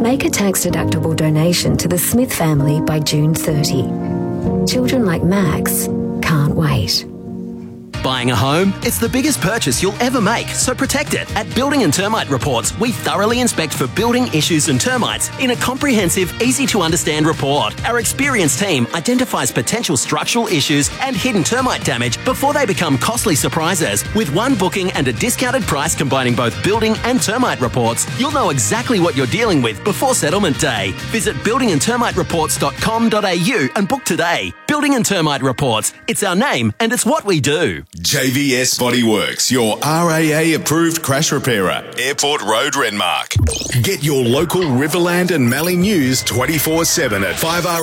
Make a tax-deductible donation to the Smith family by June 30. Children like Max can't wait. Buying a home? It's the biggest purchase you'll ever make, so protect it. At Building and Termite Reports, we thoroughly inspect for building issues and termites in a comprehensive, easy-to-understand report. Our experienced team identifies potential structural issues and hidden termite damage before they become costly surprises. With one booking and a discounted price combining both building and termite reports, you'll know exactly what you're dealing with before settlement day. Visit buildingandtermitereports.com.au and book today. Building and Termite Reports. It's our name and it's what we do. JVS Bodyworks, your RAA-approved crash repairer. Airport Road, Renmark. Get your local Riverland and Mallee news 24/7 at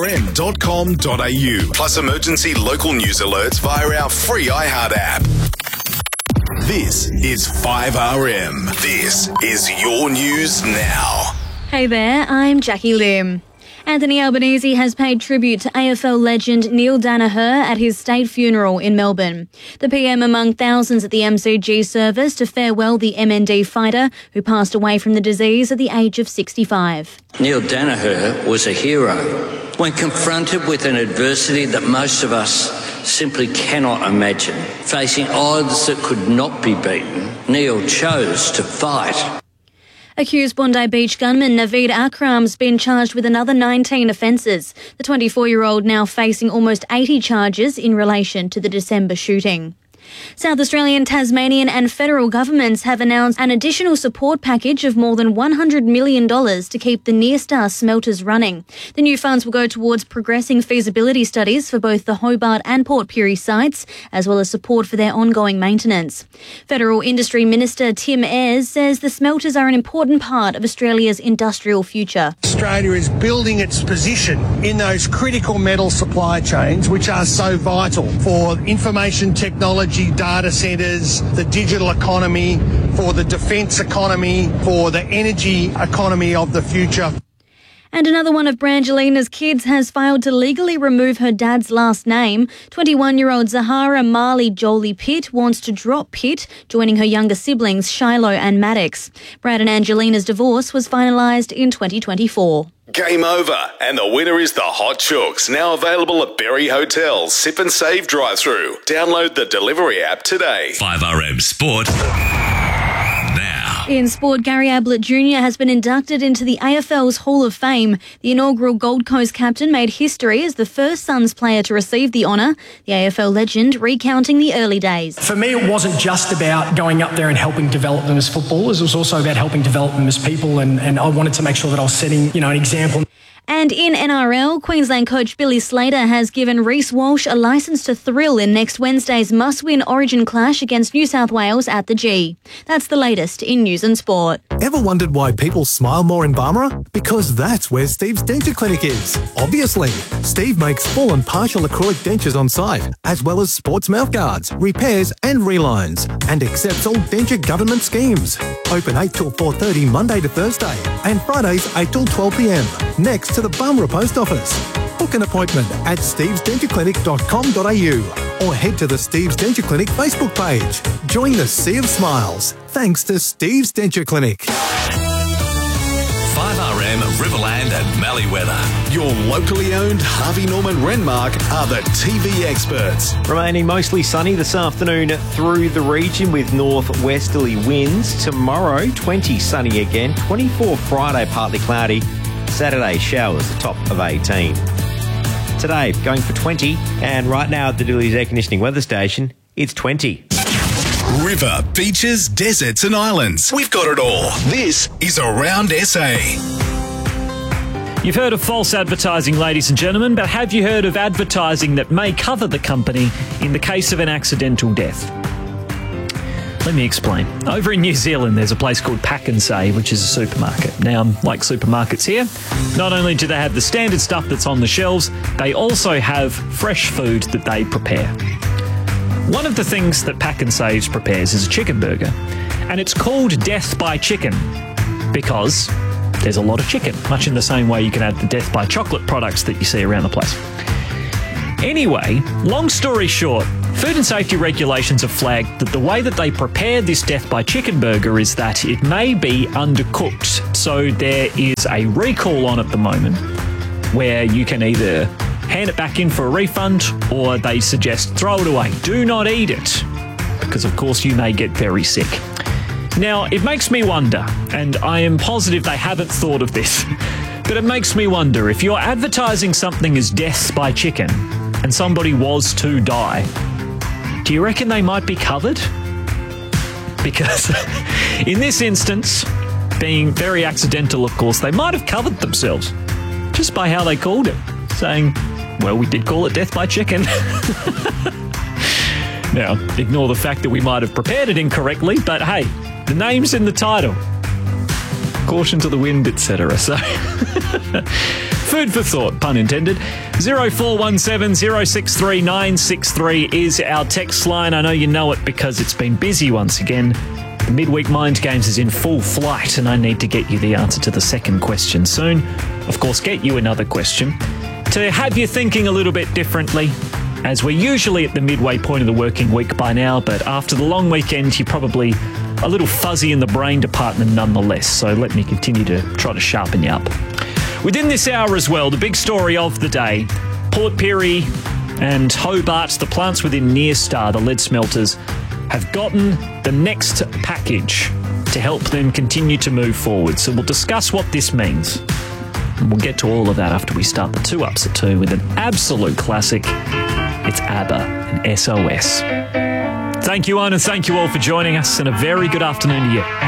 5rm.com.au. Plus emergency local news alerts via our free iHeart app. This is 5RM. This is your news now. Hey there, I'm Jackie Lim. Anthony Albanese has paid tribute to AFL legend Neil Danaher at his state funeral in Melbourne. The PM among thousands at the MCG service to farewell the MND fighter who passed away from the disease at the age of 65. Neil Danaher was a hero. When confronted with an adversity that most of us simply cannot imagine, facing odds that could not be beaten, Neil chose to fight. Accused Bondi Beach gunman Naveed Akram's been charged with another 19 offences. The 24-year-old now facing almost 80 charges in relation to the December shooting. South Australian, Tasmanian and federal governments have announced an additional support package of more than $100 million to keep the Nyrstar smelters running. The new funds will go towards progressing feasibility studies for both the Hobart and Port Pirie sites, as well as support for their ongoing maintenance. Federal Industry Minister Tim Ayres says the smelters are an important part of Australia's industrial future. Australia is building its position in those critical metal supply chains, which are so vital for information technology, data centres, the digital economy, for the defence economy, for the energy economy of the future. And another one of Brangelina's kids has failed to legally remove her dad's last name. 21-year-old Zahara Marley Jolie Pitt wants to drop Pitt, joining her younger siblings Shiloh and Maddox. Brad and Angelina's divorce was finalised in 2024. Game over, and the winner is the Hot Chooks, now available at Berry Hotel's Sip and Save drive-through. Download the delivery app today. 5RM Sport. Now. In sport, Gary Ablett Jr. has been inducted into the AFL's Hall of Fame. The inaugural Gold Coast captain made history as the first Suns player to receive the honour. The AFL legend recounting the early days. For me, it wasn't just about going up there and helping develop them as footballers. It was also about helping develop them as people, and I wanted to make sure that I was setting, an example. And in NRL, Queensland coach Billy Slater has given Reece Walsh a licence to thrill in next Wednesday's must-win Origin clash against New South Wales at the G. That's the latest in news and sport. Ever wondered why people smile more in Barmera? Because that's where Steve's Denture Clinic is. Obviously, Steve makes full and partial acrylic dentures on site, as well as sports mouthguards, repairs and relines, and accepts all denture government schemes. Open 8 till 4:30 Monday to Thursday, and Fridays 8 till 12 p.m. Next to the Barmera Post Office. Book an appointment at stevesdentureclinic.com.au or head to the Steve's Denture Clinic Facebook page. Join the Sea of Smiles, thanks to Steve's Denture Clinic. 5RM Riverland and Mallee weather. Your locally owned Harvey Norman Renmark are the TV experts. Remaining mostly sunny this afternoon through the region with northwesterly winds. Tomorrow, 20 sunny again. 24 Friday, partly cloudy. Saturday, showers, a top of 18. Today, going for 20. And right now at the Dooleys Air Conditioning Weather Station, it's 20. River, beaches, deserts and islands. We've got it all. This is Around SA. You've heard of false advertising, ladies and gentlemen, but have you heard of advertising that may cover the company in the case of an accidental death? Let me explain. Over in New Zealand, there's a place called Pak'nSave, which is a supermarket. Now, like supermarkets here, not only do they have the standard stuff that's on the shelves, they also have fresh food that they prepare. One of the things that Pak'nSave prepares is a chicken burger, and it's called Death by Chicken because there's a lot of chicken, much in the same way you can add the Death by Chocolate products that you see around the place. Anyway, long story short, Food and safety regulations have flagged that the way that they prepare this death by chicken burger is that it may be undercooked. So there is a recall on at the moment where you can either hand it back in for a refund or they suggest throw it away. Do not eat it because, of course, you may get very sick. Now, it makes me wonder, and I am positive they haven't thought of this, but it makes me wonder if you're advertising something as deaths by chicken and somebody was to die, do you reckon they might be covered? Because in this instance, being very accidental, of course, they might have covered themselves just by how they called it, saying, well, we did call it death by chicken. Now, ignore the fact that we might have prepared it incorrectly, but hey, the name's in the title. Caution to the wind, etc. So, food for thought, pun intended. 0417 063 963 is our text line. I know you know it because it's been busy once again. The Midweek Mind Games is in full flight and I need to get you the answer to the second question soon. Of course, get you another question to have you thinking a little bit differently, as we're usually at the midway point of the working week by now, but after the long weekend, you're probably a little fuzzy in the brain department nonetheless, so let me continue to try to sharpen you up. Within this hour as well, the big story of the day, Port Pirie and Hobart, the plants within Nyrstar, the lead smelters, have gotten the next package to help them continue to move forward. So we'll discuss what this means. And we'll get to all of that after we start the 2 Ups at 2 with an absolute classic. It's ABBA and SOS. Thank you, Owen, and thank you all for joining us, and a very good afternoon to you.